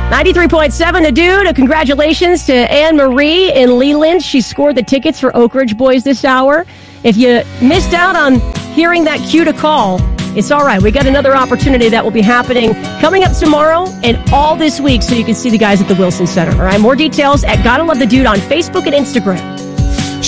93.7 The Dude. Congratulations to Anne Marie in Leland. She scored the tickets for Oak Ridge Boys this hour. If you missed out on hearing that cue to call, it's all right. We got another opportunity that will be happening coming up tomorrow and all this week so you can see the guys at the Wilson Center. All right, more details at Gotta Love the Dude on Facebook and Instagram.